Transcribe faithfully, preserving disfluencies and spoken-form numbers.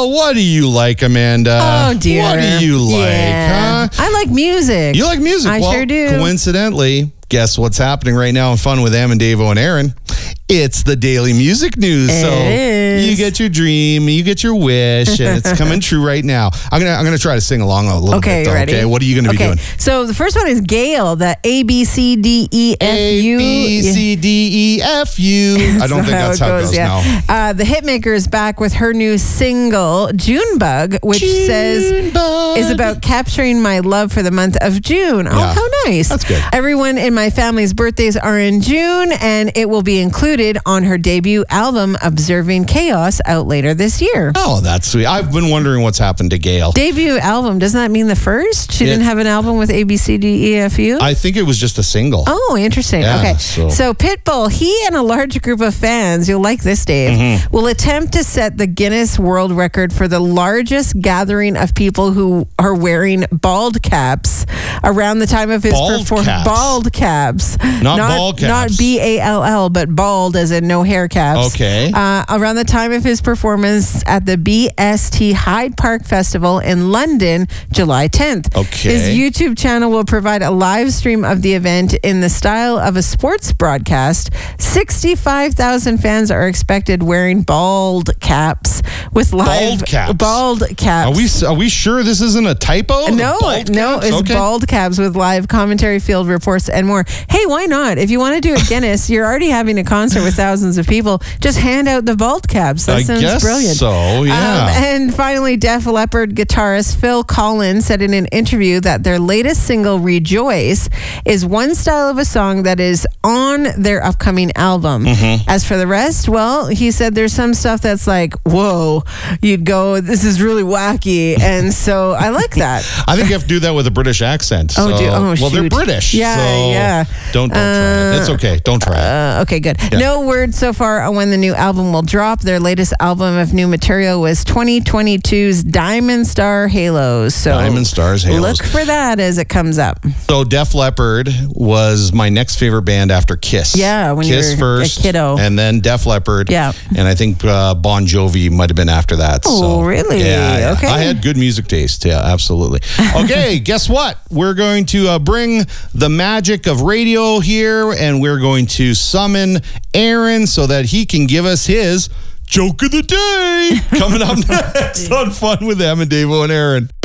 Oh, what do you like, Amanda? Oh, dear. What do you like, yeah. huh? I like music. You like music? I well, sure do. Coincidentally, guess what's happening right now in Fun with Am and Davo and Aaron? It's the Daily Music News. It so is. you get your dream, you get your wish, and it's coming true right now. I'm gonna I'm gonna try to sing along a little Okay, bit. Though, ready? Okay, what are you gonna be okay. doing? So the first one is Gail, the A B C D E F U. A B C D E F U. I don't think that's how it goes, yeah. now. Uh, the Hitmaker is back with her new single, Junebug, which Junebug. says is about capturing my love for the month of June. Oh, Yeah. how nice. That's good. Everyone in my family's birthdays are in June, and it will be included on her debut album, Observing Chaos, out later this year. Oh, that's sweet. I've been wondering what's happened to Gail. Debut album, doesn't that mean the first? She Yeah. didn't have an album with A B C D E F U? I think it was just a single. Oh, interesting. Yeah, okay. so- So. Pitbull, he and a large group of fans, you'll like this, Dave, Mm-hmm. will attempt to set the Guinness World Record for the largest gathering of people who are wearing bald caps around the time of his Bald performance. caps? Bald caps. Not ball caps. Not B A L L, but bald as in no hair caps. Okay. Uh, around the time of his performance at the B S T Hyde Park Festival in London, July tenth. Okay. His YouTube channel will provide a live stream of the event in the style of a sports broadcast. sixty-five thousand fans are expected wearing bald caps with live Bald caps? bald caps. Are we are we sure this isn't a typo? No, Bald no, caps? it's Okay. bald caps with live commentary, field reports, and more. Hey, why not? If you want to do a Guinness, you're already having a concert with thousands of people. Just hand out the bald caps. That I sounds guess brilliant. so, yeah. Um, and finally, Def Leppard guitarist Phil Collins said in an interview that their latest single, Rejoice, is one style of a song that is on their upcoming album. Mm-hmm. As for the rest, well, he said there's some stuff that's like, whoa, you'd go, this is really wacky. And so I like that. I think you have to do that with a British accent. Oh, so- do- oh, well, they're shoot. British. Yeah, so yeah. Don't, don't try it. It's okay. Don't try it. Uh, okay, good. No word so far on when the new album will drop. Their latest album of new material was twenty twenty-two's Diamond Star Halos. So Diamond Stars Halos. look for that as it comes up. So Def Leppard was my next favorite band after Kiss. Yeah, when Kiss you were a first, kiddo. and then Def Leppard. Yeah. And I think uh, Bon Jovi might have been after that. Oh, so, really? Yeah, yeah. Okay. I had good music taste. Yeah, absolutely. Okay, guess what? We're going to uh, bring the magic of radio here, and we're going to summon Aaron so that he can give us his joke of the day. Coming up next on Fun with Em and Davo and Aaron.